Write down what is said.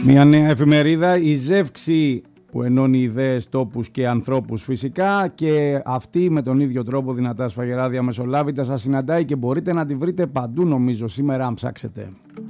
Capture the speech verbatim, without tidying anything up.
Μια νέα εφημερίδα, η Ζεύξη, που ενώνει ιδέες, τόπους και ανθρώπους φυσικά, και αυτή με τον ίδιο τρόπο δυνατά σφαγερά διαμεσολάβητα σας συναντάει και μπορείτε να τη βρείτε παντού νομίζω σήμερα αν ψάξετε.